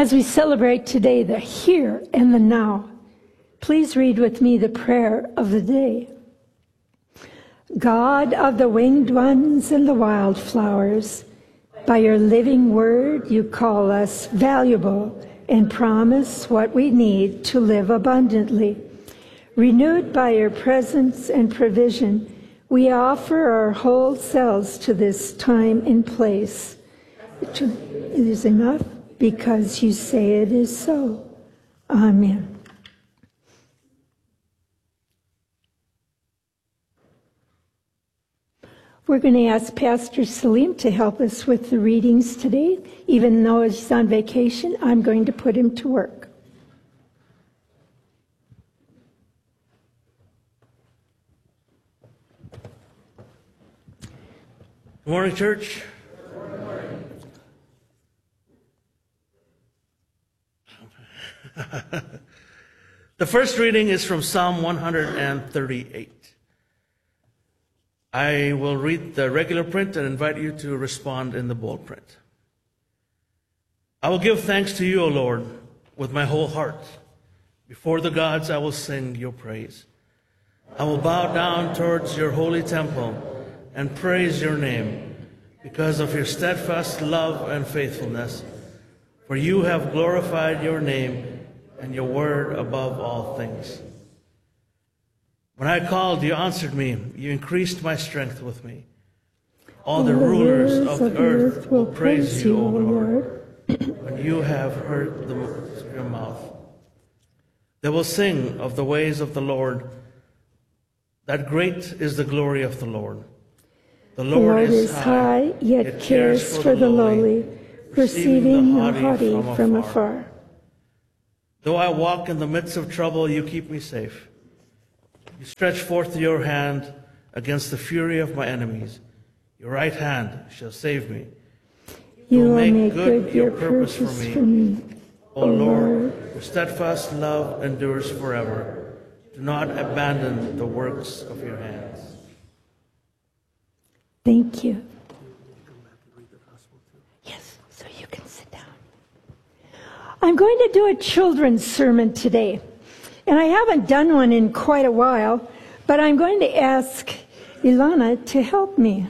As we celebrate today the here and the now, please read with me the prayer of the day. God of the winged ones and the wildflowers, by your living word you call us valuable and promise what we need to live abundantly. Renewed by your presence and provision, we offer our whole selves to this time and place. It is enough because you say it is so. Amen. We're going to ask Pastor Salim to help us with the readings today. Even though he's on vacation, I'm going to put him to work. Good morning, church. Good morning. The first reading is from Psalm 138. I will read the regular print and invite you to respond in the bold print. I will give thanks to you, O Lord, with my whole heart. Before the gods I will sing your praise. I will bow down towards your holy temple and praise your name because of your steadfast love and faithfulness. For you have glorified your name and your word above all things. When I called, you answered me. You increased my strength with me. All the rulers of the earth will praise you, O Lord, when you have heard the words of your mouth. They will sing of the ways of the Lord, that great is the glory of the Lord. The Lord is high, yet cares for the lowly, perceiving the haughty from afar. Though I walk in the midst of trouble, you keep me safe. You stretch forth your hand against the fury of my enemies. Your right hand shall save me. You will make good your purpose for me. O Lord, your steadfast love endures forever. Do not abandon the works of your hands. Thank you. Yes, so you can sit down. I'm going to do a children's sermon today. And I haven't done one in quite a while, but I'm going to ask Ilana to help me.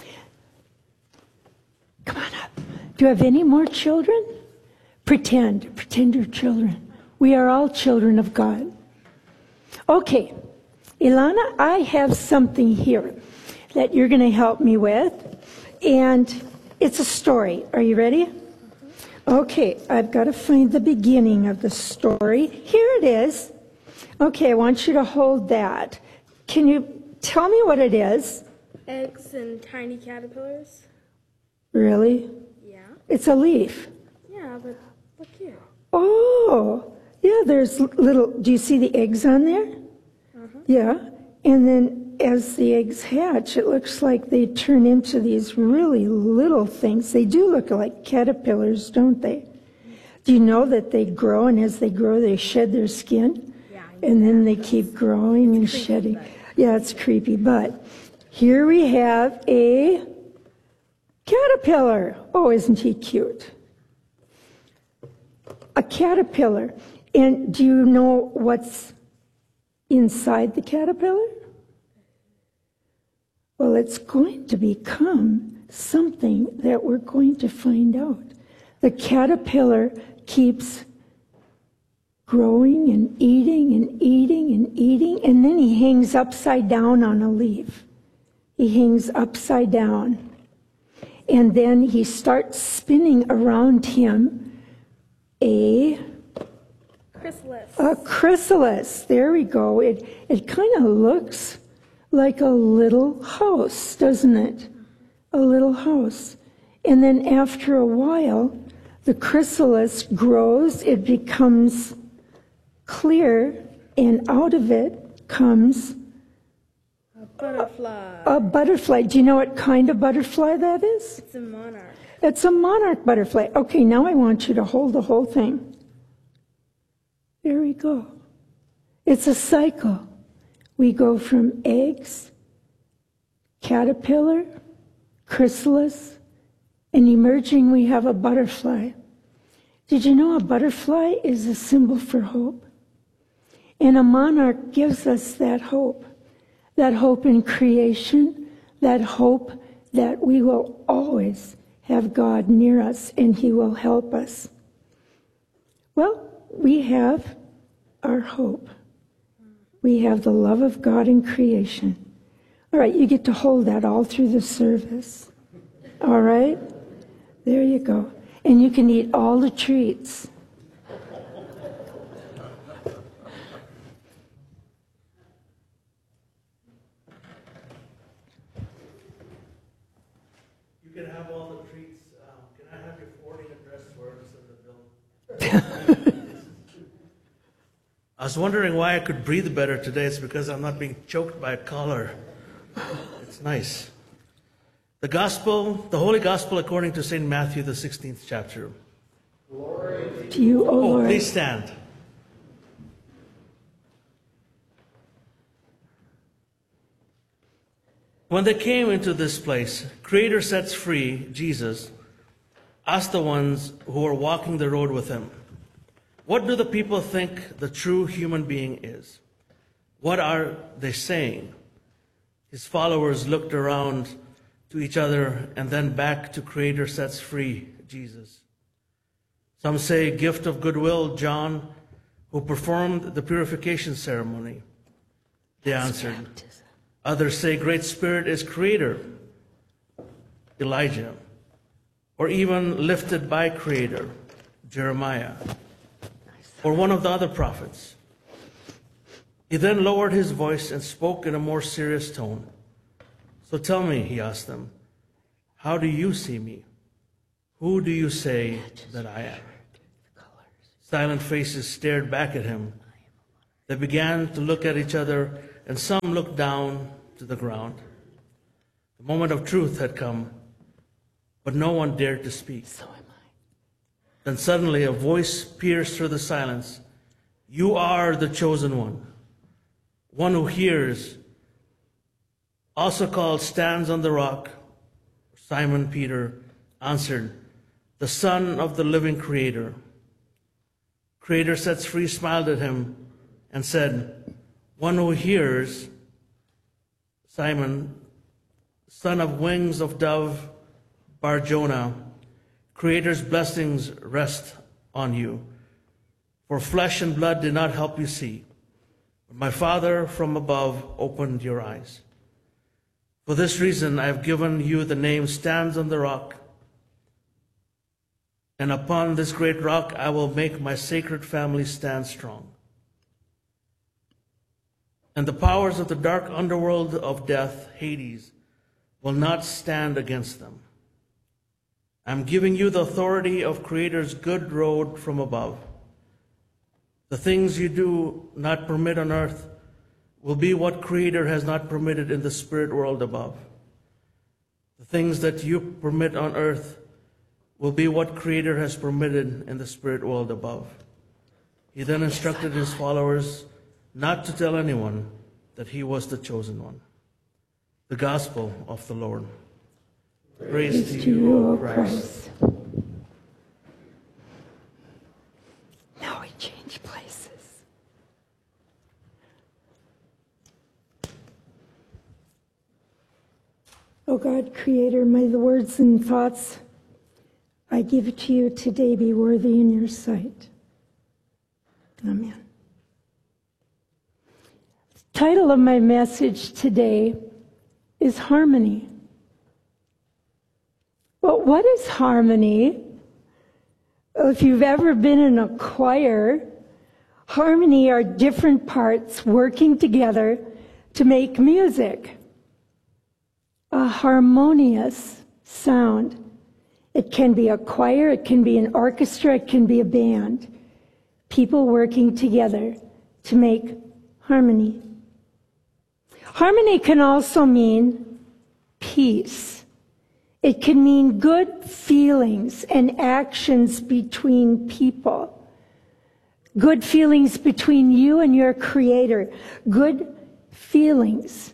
Come on up. Do you have any more children? Pretend you're children. We are all children of God. Okay, Ilana, I have something here that you're going to help me with, and it's a story. Are you ready? Okay, I've got to find the beginning of the story. Here it is. Okay, I want you to hold that. Can you tell me what it is? Eggs and tiny caterpillars. Really? Yeah. It's a leaf. Yeah, but look here. Oh, yeah, there's little, do you see the eggs on there? Uh-huh. Yeah, and then as the eggs hatch, it looks like they turn into these really little things. They do look like caterpillars, don't they? Do you know that they grow, and as they grow, they shed their skin? And then they keep growing and shedding. Yeah, it's creepy. But here we have a caterpillar. Oh, isn't he cute? A caterpillar. And do you know what's inside the caterpillar? Well, it's going to become something that we're going to find out. The caterpillar keeps growing and eating and eating and eating, and then he hangs upside down on a leaf. He hangs upside down. And then he starts spinning around him a chrysalis. There we go. It kind of looks like a little house, doesn't it? A little house. And then after a while, the chrysalis grows, it becomes clear, and out of it comes a butterfly. A butterfly. Do you know what kind of butterfly that is? It's a monarch. It's a monarch butterfly. Okay, now I want you to hold the whole thing. There we go. It's a cycle. We go from eggs, caterpillar, chrysalis, and emerging we have a butterfly. Did you know a butterfly is a symbol for hope? And a monarch gives us that hope in creation, that hope that we will always have God near us and He will help us. Well, we have our hope. We have the love of God in creation. All right, you get to hold that all through the service. All right? There you go. And you can eat all the treats. You can have all the treats. Can I have your forwarding address where to send the bill? I was wondering why I could breathe better today. It's because I'm not being choked by a collar. It's nice. The Holy Gospel according to St. Matthew, the 16th chapter. Glory to you, O Lord. Please stand. When they came into this place, Creator sets free, Jesus, asked the ones who were walking the road with him, "What do the people think the true human being is? What are they saying?" His followers looked around to each other and then back to Creator sets free, Jesus. Some say gift of goodwill, John, who performed the purification ceremony. They answered. Others say Great Spirit is Creator, Elijah, or even lifted by Creator, Jeremiah, or one of the other prophets. He then lowered his voice and spoke in a more serious tone. "So tell me," he asked them, "how do you see me? Who do you say that I am?" Silent faces stared back at him. They began to look at each other, and some looked down to the ground. The moment of truth had come, but no one dared to speak. So am I. Then suddenly a voice pierced through the silence. "You are the chosen one who hears," also called stands on the rock. Simon Peter answered, "The Son of the living Creator." Creator sets free smiled at him and said, "One who hears, Simon, son of wings of dove, Bar-Jonah, Creator's blessings rest on you. For flesh and blood did not help you see, but my Father from above opened your eyes. For this reason I have given you the name stands on the rock, and upon this great rock I will make my sacred family stand strong. And the powers of the dark underworld of death, Hades, will not stand against them. I'm giving you the authority of Creator's good road from above. The things you do not permit on earth will be what Creator has not permitted in the spirit world above. The things that you permit on earth will be what Creator has permitted in the spirit world above." He then instructed his followers not to tell anyone that he was the chosen one. The Gospel of the Lord. Praise to you, O Christ. Now we change places. O God, Creator, may the words and thoughts I give to you today be worthy in your sight. Amen. The title of my message today is Harmony. Well, what is harmony? Well, if you've ever been in a choir, harmony are different parts working together to make music. A harmonious sound. It can be a choir, it can be an orchestra, it can be a band. People working together to make harmony. Harmony can also mean peace. It can mean good feelings and actions between people. Good feelings between you and your Creator. Good feelings.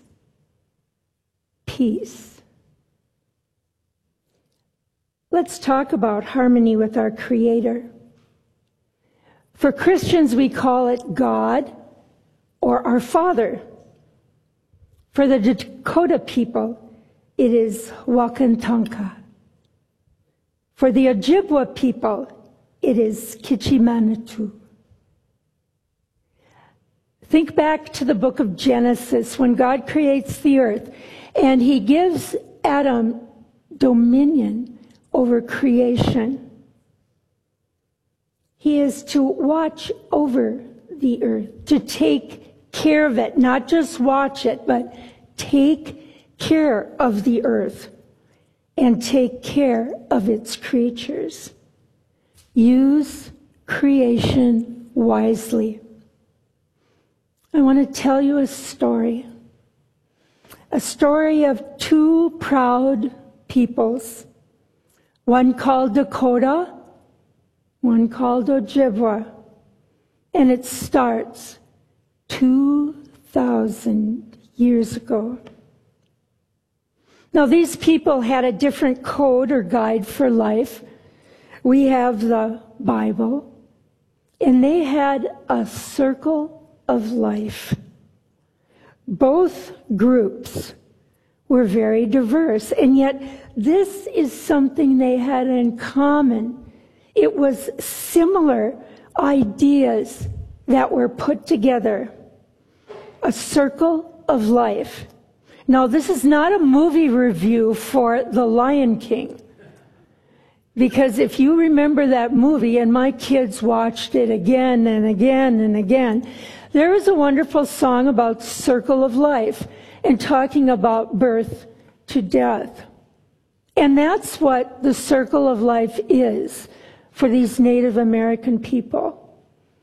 Peace. Let's talk about harmony with our Creator. For Christians, we call it God or our Father. For the Dakota people, it is Wakantanka. For the Ojibwa people, it is Kichimanatu. Think back to the book of Genesis when God creates the earth and he gives Adam dominion over creation. He is to watch over the earth, to take care of it, not just watch it, but take care of the earth and take care of its creatures. Use creation wisely. I want to tell you a story of two proud peoples, one called Dakota, one called Ojibwa, and it starts 2,000 years ago. Now, these people had a different code or guide for life. We have the Bible, and they had a circle of life. Both groups were very diverse, and yet this is something they had in common. It was similar ideas that were put together. A circle of life. Now, this is not a movie review for The Lion King. Because if you remember that movie, and my kids watched it again and again and again, there is a wonderful song about circle of life and talking about birth to death. And that's what the circle of life is for these Native American people.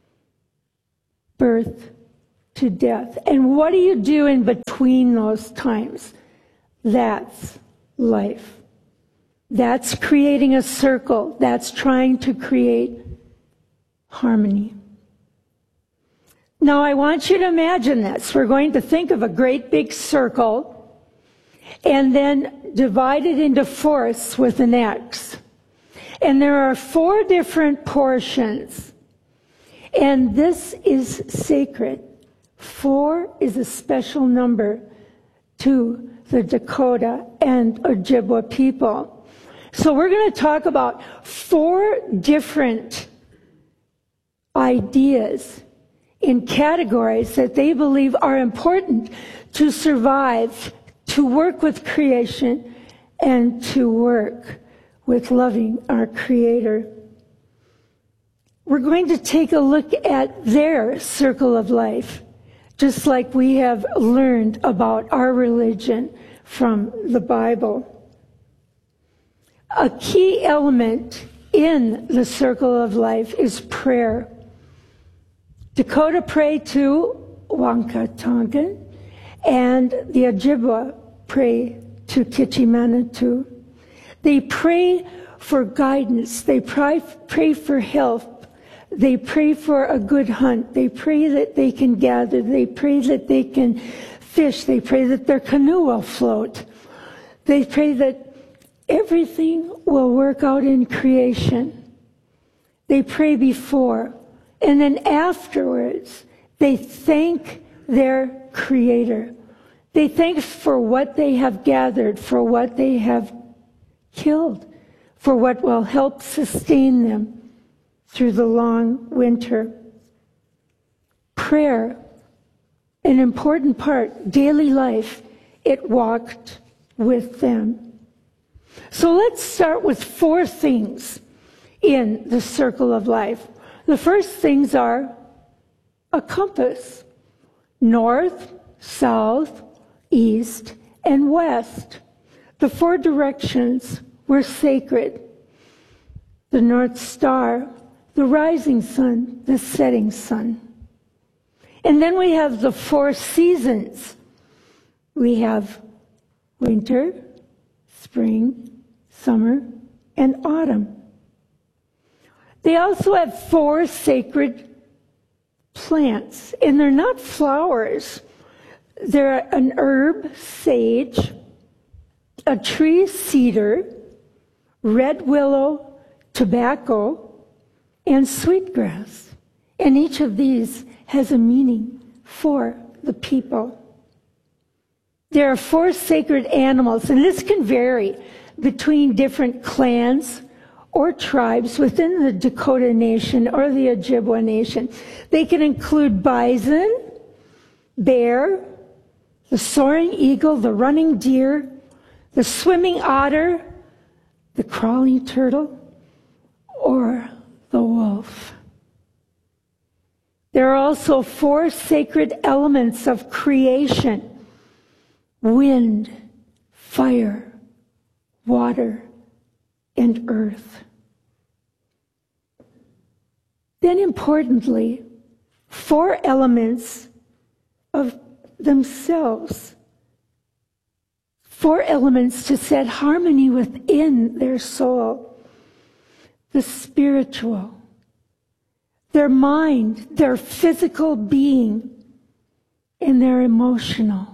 Birth to death. And what do you do in between those times? That's life. That's creating a circle. That's trying to create harmony. Now, I want you to imagine this. We're going to think of a great big circle and then divide it into fourths with an X. And there are 4 different portions. And this is sacred. 4 is a special number to the Dakota and Ojibwa people. So we're going to talk about 4 different ideas in categories that they believe are important to survive, to work with creation, and to work with loving our Creator. We're going to take a look at their circle of life, just like we have learned about our religion from the Bible. A key element in the circle of life is prayer. Dakota pray to Wakantanka, and the Ojibwa pray to Kichimanatu. They pray for guidance. They pray for help. They pray for a good hunt. They pray that they can gather. They pray that they can fish. They pray that their canoe will float. They pray that everything will work out in creation. They pray before. And then afterwards, they thank their Creator. They thank for what they have gathered, for what they have killed, for what will help sustain them through the long winter. Prayer, an important part, daily life, it walked with them. So let's start with 4 things in the circle of life. The first things are a compass: north, south, east, and west. The 4 directions were sacred. The North Star, the rising sun, the setting sun. And then we have the 4 seasons. We have winter, spring, summer, and autumn. They also have 4 sacred plants, and they're not flowers. They're an herb, sage, a tree, cedar, red willow, tobacco, and sweetgrass. And each of these has a meaning for the people. There are 4 sacred animals, and this can vary between different clans or tribes within the Dakota Nation or the Ojibwa Nation. They can include bison, bear, the soaring eagle, the running deer, the swimming otter, the crawling turtle, or the wolf. There are also 4 sacred elements of creation: wind, fire, water, and earth. Then importantly, 4 elements of themselves. 4 elements to set harmony within their soul. The spiritual, their mind, their physical being, and their emotional.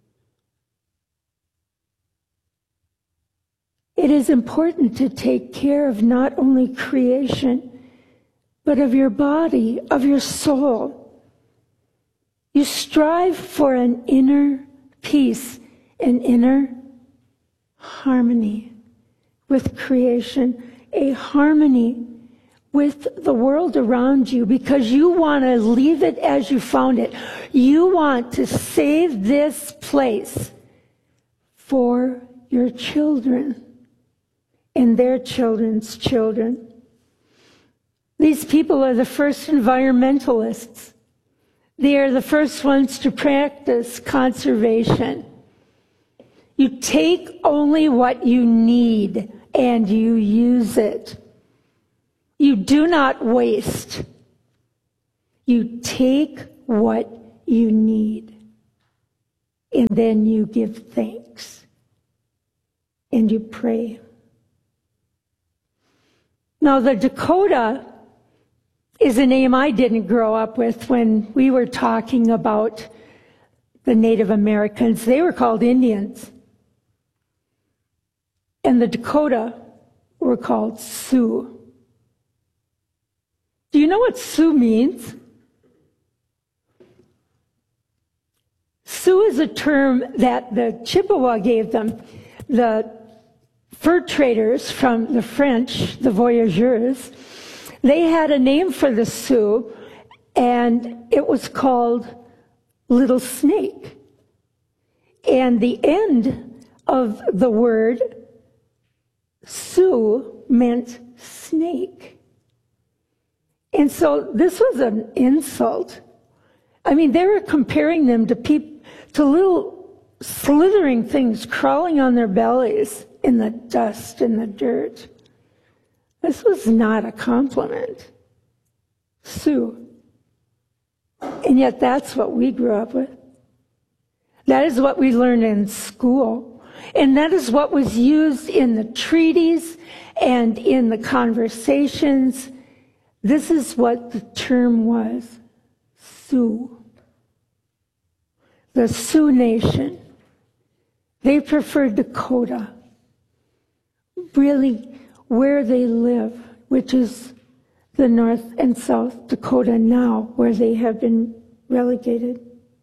It is important to take care of not only creation, but of your body, of your soul. You strive for an inner peace, an inner harmony with creation, a harmony with the world around you, because you want to leave it as you found it. You want to save this place for your children and their children's children. These people are the first environmentalists. They are the first ones to practice conservation. You take only what you need and you use it. You do not waste. You take what you need and then you give thanks and you pray. Now, the Dakota is a name I didn't grow up with when we were talking about the Native Americans. They were called Indians. And the Dakota were called Sioux. Do you know what Sioux means? Sioux is a term that the Chippewa gave them. The fur traders from the French, the voyageurs, they had a name for the Sioux, and it was called Little Snake. And the end of the word Sioux meant snake. And so this was an insult. I mean, they were comparing them to little slithering things crawling on their bellies in the dust and the dirt. This was not a compliment. Sioux. And yet that's what we grew up with. That is what we learned in school. And that is what was used in the treaties and in the conversations. This is what the term was. Sioux. The Sioux Nation. They preferred Dakota. Really where they live, which is the North and South Dakota now, where they have been relegated.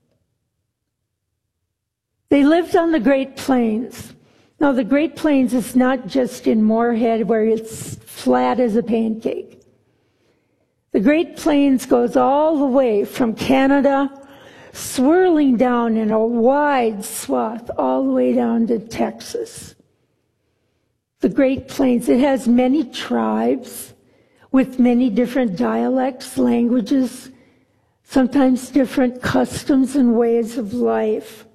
They lived on the Great Plains. Now, the Great Plains is not just in Moorhead where it's flat as a pancake. The Great Plains goes all the way from Canada, swirling down in a wide swath, all the way down to Texas. The Great Plains, it has many tribes with many different dialects, languages, sometimes different customs and ways of life.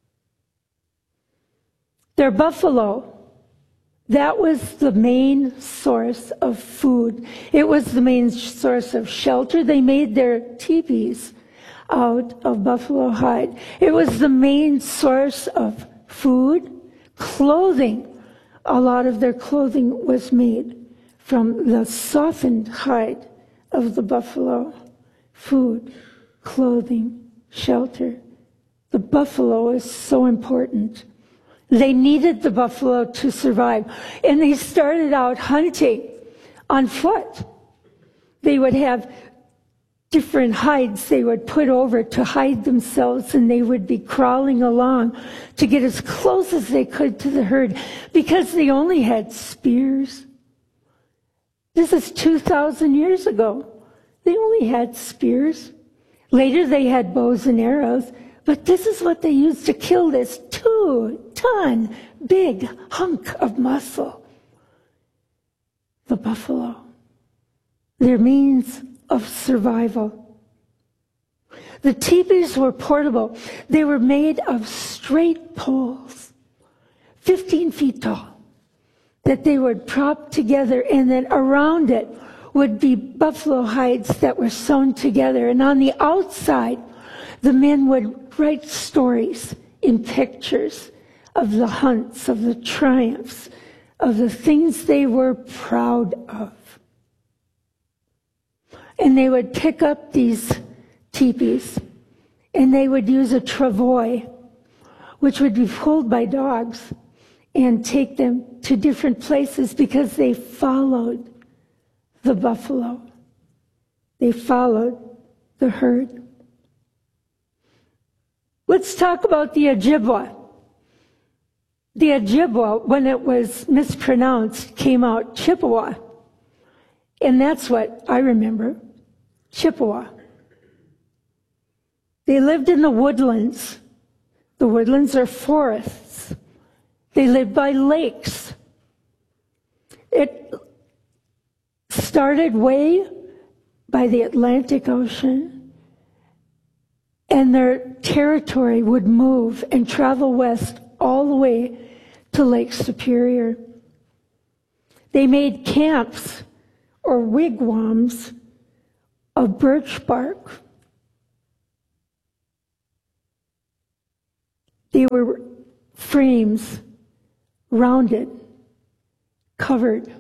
Their buffalo, that was the main source of food. It was the main source of shelter. They made their teepees out of buffalo hide. It was the main source of food, clothing. A lot of their clothing was made from the softened hide of the buffalo. Food, clothing, shelter. The buffalo is so important. They needed the buffalo to survive. And they started out hunting on foot. They would have different hides they would put over to hide themselves, and they would be crawling along to get as close as they could to the herd because they only had spears. This is 2,000 years ago. They only had spears. Later they had bows and arrows, but this is what they used to kill this 2-ton big hunk of muscle. The buffalo. Their means of survival. The teepees were portable. They were made of straight poles, 15 feet tall, that they would prop together, and then around it would be buffalo hides that were sewn together. And on the outside, the men would write stories in pictures of the hunts, of the triumphs, of the things they were proud of. And they would pick up these teepees, and they would use a travois, which would be pulled by dogs, and take them to different places because they followed the buffalo. They followed the herd. Let's talk about the Ojibwa. The Ojibwa, when it was mispronounced, came out Chippewa. And that's what I remember. Chippewa. They lived in the woodlands. The woodlands are forests. They lived by lakes. It started way by the Atlantic Ocean, and their territory would move and travel west all the way to Lake Superior. They made camps or wigwams of birch bark. They were frames, rounded, covered.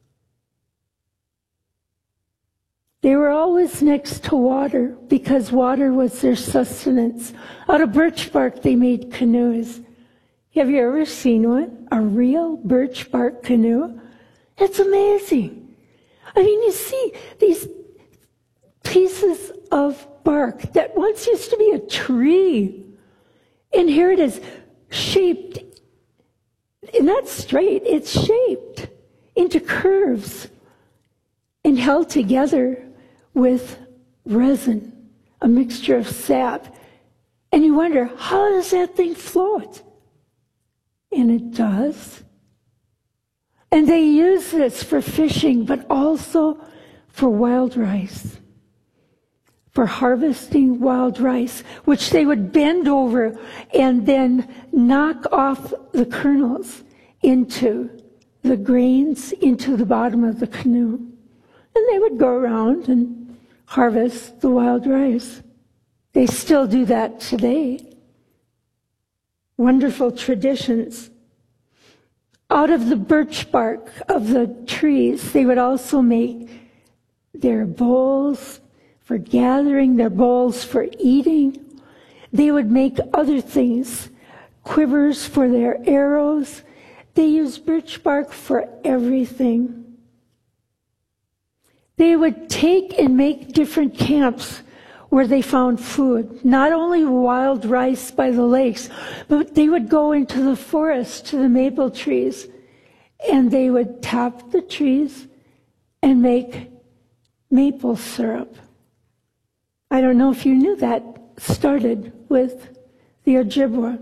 They were always next to water because water was their sustenance. Out of birch bark, they made canoes. Have you ever seen one? A real birch bark canoe? It's amazing. I mean, you see these pieces of bark that once used to be a tree, and here it is, shaped, not straight, it's shaped into curves and held together with resin, a mixture of sap. And you wonder, how does that thing float? And it does. And they use this for fishing, but also for wild rice, for harvesting wild rice, which they would bend over and then knock off the kernels into the grains, into the bottom of the canoe. And they would go around and harvest the wild rice. They still do that today. Wonderful traditions. Out of the birch bark of the trees, they would also make their bowls for gathering, their bowls for eating. They would make other things, quivers for their arrows. They used birch bark for everything. They would take and make different camps where they found food, not only wild rice by the lakes, but they would go into the forest to the maple trees, and they would tap the trees and make maple syrup. I don't know if you knew that started with the Ojibwa.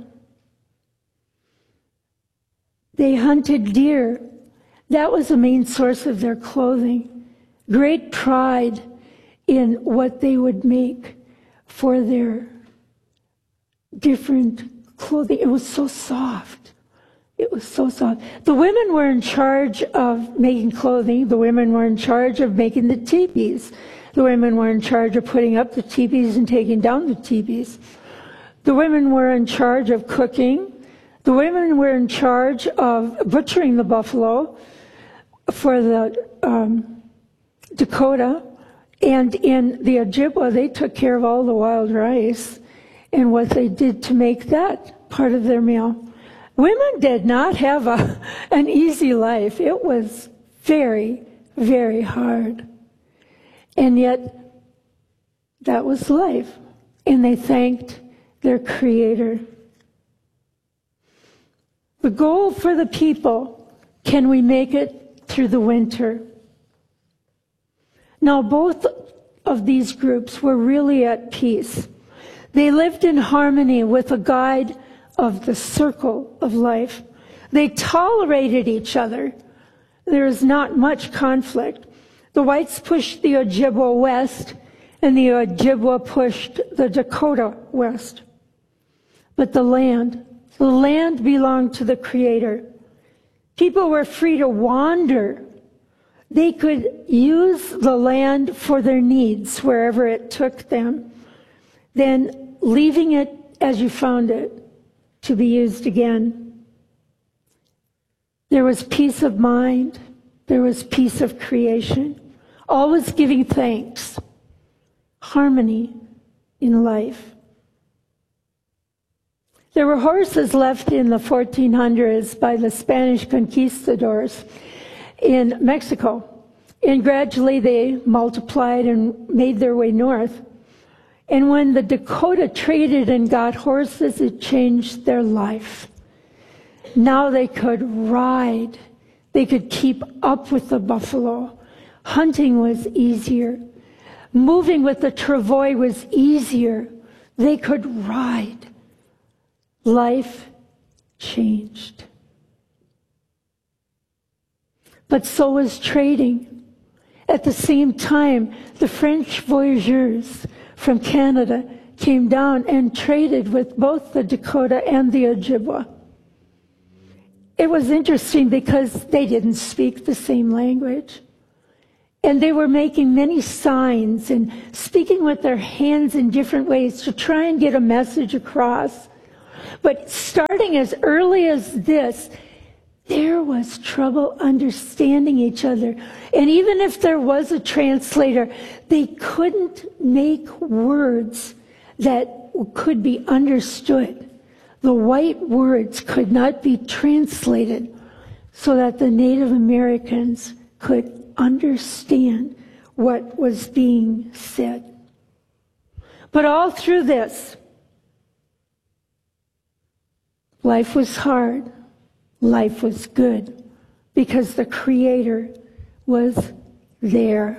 They hunted deer. That was the main source of their clothing. Great pride in what they would make for their different clothing. It was so soft. It was so soft. The women were in charge of making clothing. The women were in charge of making the teepees. The women were in charge of putting up the teepees and taking down the teepees. The women were in charge of cooking. The women were in charge of butchering the buffalo for the Dakota. And in the Ojibwa, they took care of all the wild rice and what they did to make that part of their meal. Women did not have an easy life. It was very, very hard. And yet, That was life. And they thanked their Creator. The goal for the people, can we make it through the winter? Now, both of these groups were really at peace. They lived in harmony with a guide of the circle of life. They tolerated each other. There is not much conflict. The whites pushed the Ojibwa west, and the Ojibwa pushed the Dakota west. But the land belonged to the Creator. People were free to wander. They could use the land for their needs wherever it took them, then leaving it as you found it to be used again. There was peace of mind. There was peace of creation. Always giving thanks. Harmony in life. There were horses left in the 1400s by the Spanish conquistadors in Mexico. And gradually they multiplied and made their way north. And when the Dakota traded and got horses, it changed their life. Now they could ride. They could keep up with the buffalo. Hunting was easier. Moving with the travois was easier. They could ride. Life changed. But so was trading. At the same time, the French voyageurs from Canada came down and traded with both the Dakota and the Ojibwa. It was interesting because they didn't speak the same language. And they were making many signs and speaking with their hands in different ways to try and get a message across. But starting as early as this, there was trouble understanding each other. And even if there was a translator, they couldn't make words that could be understood. The white words could not be translated so that the Native Americans could understand what was being said. But all through this, life was hard. Life was good because the Creator was there.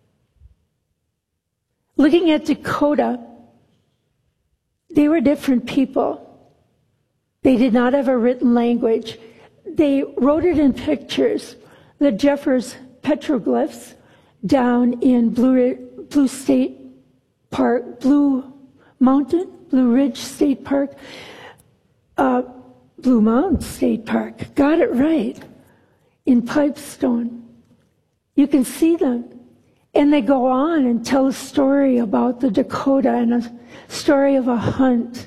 Looking at Dakota, they were different people. They did not have a written language. They wrote it in pictures. The Jeffers petroglyphs down in Blue State Park, Blue Ridge State Park, Blue Mountain State Park. Got it right. In Pipestone. You can see them. And they go on and tell a story about the Dakota and a story of a hunt.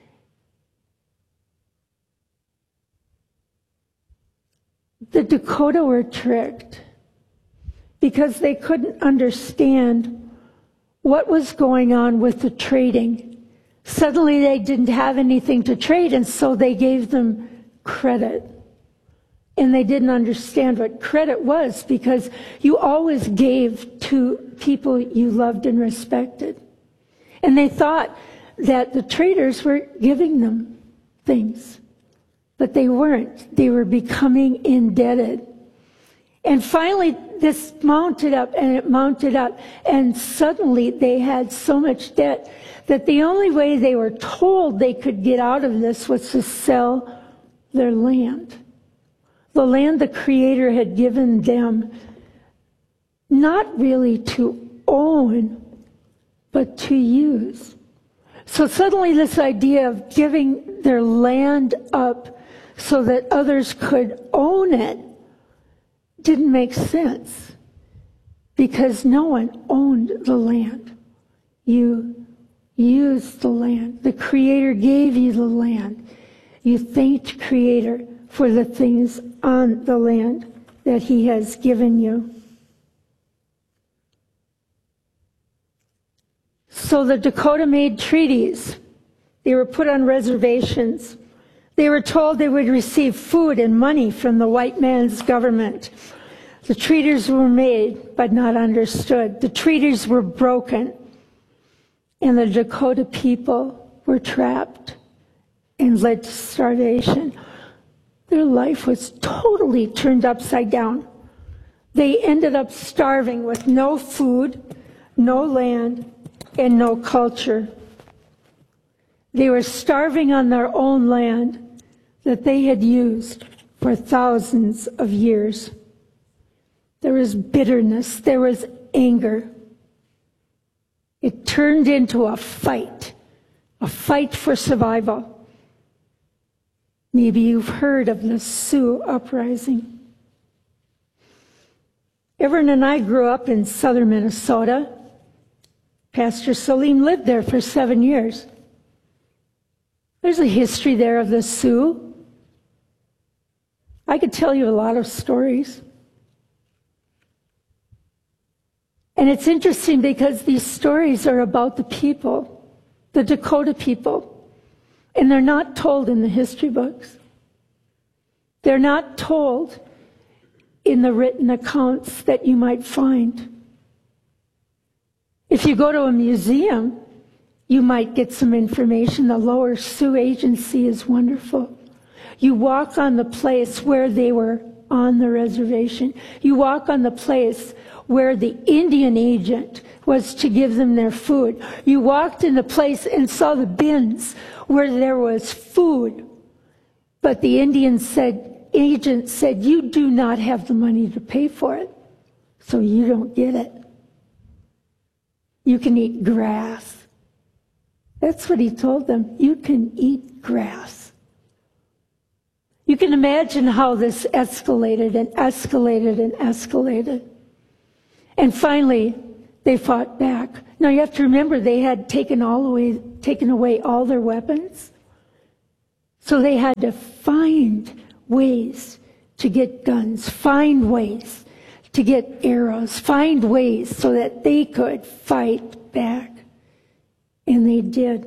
The Dakota were tricked because they couldn't understand what was going on with the trading. Suddenly they didn't have anything to trade, and so they gave them credit. And they didn't understand what credit was because you always gave to people you loved and respected. And they thought that the traders were giving them things, but they weren't. They were becoming indebted. And finally, this mounted up and it mounted up, and suddenly they had so much debt that the only way they were told they could get out of this was to sell their land. The land the Creator had given them, not really to own, but to use. So suddenly this idea of giving their land up so that others could own it didn't make sense because no one owned the land. You used the land. The Creator gave you the land. You thanked Creator for the things on the land that He has given you. So the Dakota made treaties. They were put on reservations. They were told they would receive food and money from the white man's government. The treaties were made, but not understood. The treaties were broken. and the Dakota people were trapped and led to starvation. Their life was totally turned upside down. They ended up starving with no food, no land, and no culture. They were starving on their own land that they had used for thousands of years. There was bitterness, there was anger. It turned into a fight for survival. Maybe you've heard of the Sioux Uprising. Everett and I grew up in southern Minnesota. Pastor Salim lived there for 7 years. There's a history there of the Sioux. I could tell you a lot of stories. And it's interesting because these stories are about the people, the Dakota people. And they're not told in the history books. They're not told in the written accounts that you might find. If you go to a museum, you might get some information. The Lower Sioux Agency is wonderful. You walk on the place where they were on the reservation. You walk on the place where the Indian agent was to give them their food. You walked in the place and saw the bins where there was food. But the agent said, you do not have the money to pay for it, so you don't get it. You can eat grass. That's what he told them. You can eat grass. You can imagine how this escalated and escalated and escalated. And finally, they fought back. Now you have to remember they had taken away all their weapons. So they had to find ways to get guns, find ways to get arrows, find ways so that they could fight back. And they did.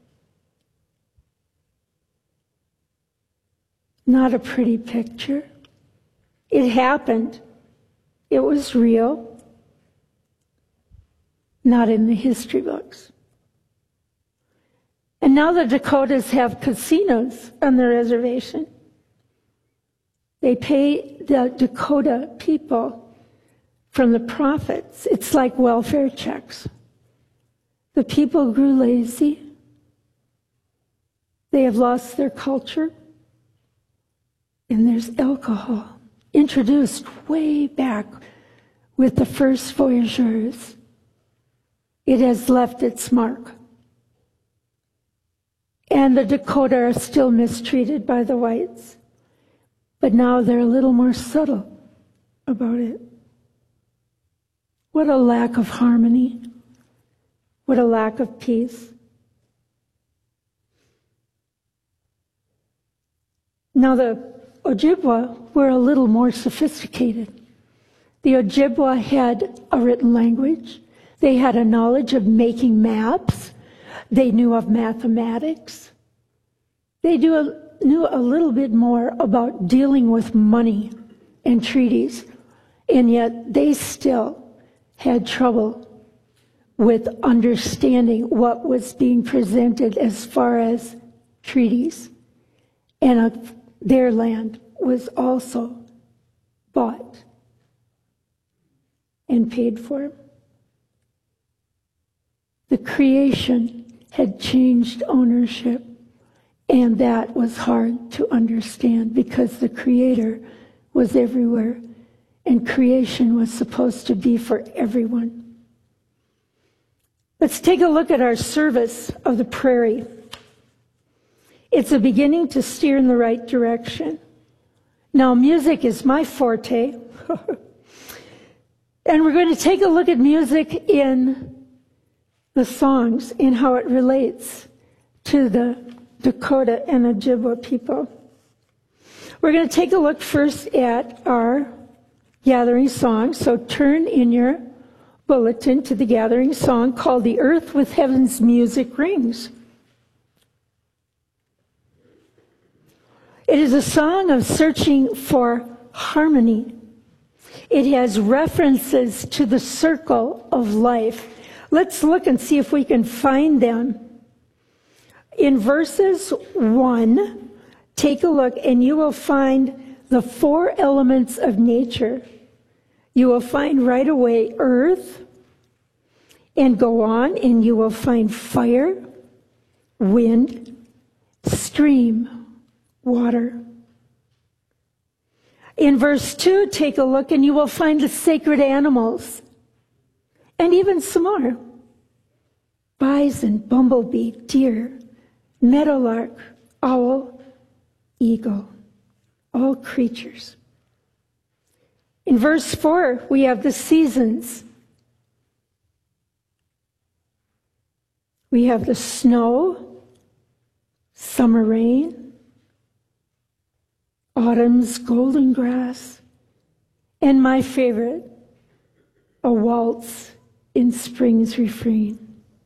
Not a pretty picture. It happened. It was real. Not in the history books. And now the Dakotas have casinos on their reservation. They pay the Dakota people from the profits. It's like welfare checks. The people grew lazy. They have lost their culture. And there's alcohol, introduced way back with the first voyageurs. It has left its mark. And the Dakota are still mistreated by the whites. But now they're a little more subtle about it. What a lack of harmony. What a lack of peace. Now the Ojibwa were a little more sophisticated. The Ojibwa had a written language. They had a knowledge of making maps. They knew of mathematics. They knew a little bit more about dealing with money and treaties. And yet they still had trouble with understanding what was being presented as far as treaties. And their land was also bought and paid for. The creation had changed ownership, and that was hard to understand because the Creator was everywhere, and creation was supposed to be for everyone. Let's take a look at our service of the prairie. It's a beginning to steer in the right direction. Now, music is my forte. And we're going to take a look at music in the songs and how it relates to the Dakota and Ojibwa people. We're going to take a look first at our gathering song. So turn in your bulletin to the gathering song called "The Earth with Heaven's Music Rings." It is a song of searching for harmony. It has references to the circle of life. Let's look and see if we can find them. In verses 1, take a look and you will find the 4 elements of nature. You will find right away earth, and go on and you will find fire, wind, stream, water. In verse 2, take a look and you will find the sacred animals, and even some more. Bison, bumblebee, deer, meadowlark, owl, eagle, all creatures. In verse 4, we have the seasons. We have the snow, summer rain, autumn's golden grass, and my favorite, a waltz in spring's refrain.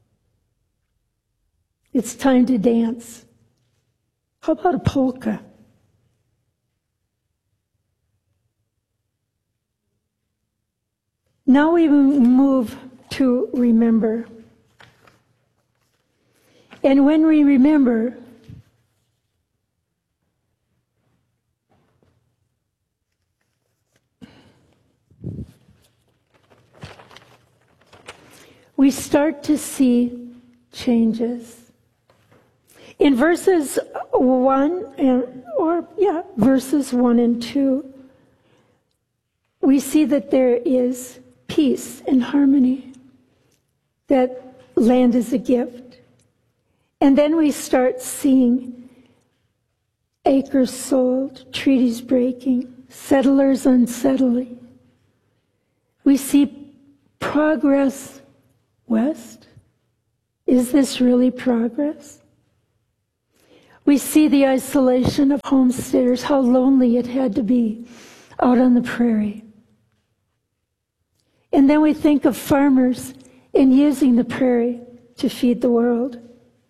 It's time to dance. How about a polka? Now we move to remember. And when we remember, we start to see changes. In verses 1 and 2, we see that there is peace and harmony, that land is a gift. And then we start seeing acres sold, treaties breaking, settlers unsettling. We see progress west. Is this really progress? We see the isolation of homesteaders, how lonely it had to be out on the prairie. And then we think of farmers in using the prairie to feed the world.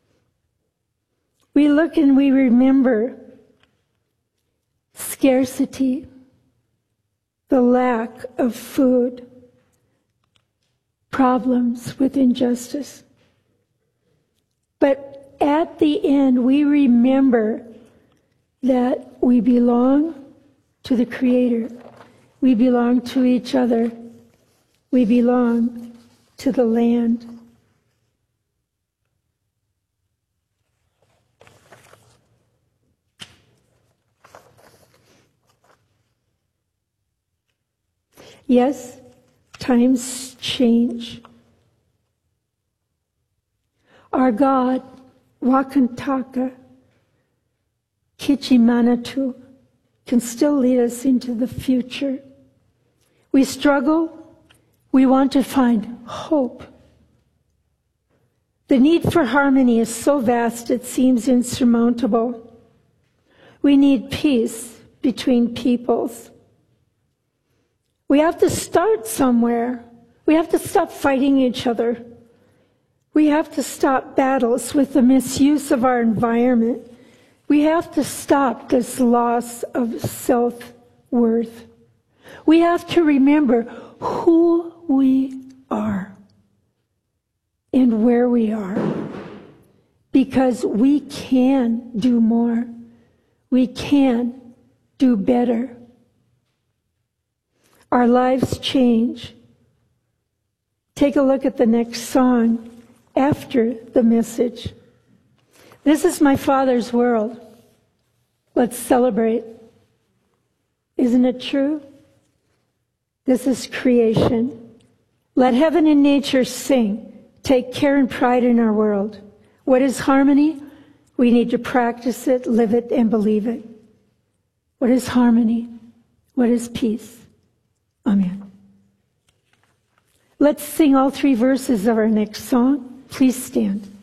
We look and we remember scarcity, the lack of food, problems with injustice. But at the end, we remember that we belong to the Creator. We belong to each other. We belong to the land. Yes, times change. Our God, Wakantaka, Kichimanatu, can still lead us into the future. We struggle. We want to find hope. The need for harmony is so vast it seems insurmountable. We need peace between peoples. We have to start somewhere. We have to stop fighting each other. We have to stop battles with the misuse of our environment. We have to stop this loss of self-worth. We have to remember who we are and where we are, because we can do more. We can do better. Our lives change. Take a look at the next song after the message. This is my Father's world. Let's celebrate. Isn't it true? This is creation. Let heaven and nature sing. Take care and pride in our world. What is harmony? We need to practice it, live it, and believe it. What is harmony? What is peace? Amen. Let's sing all 3 verses of our next song. Please stand.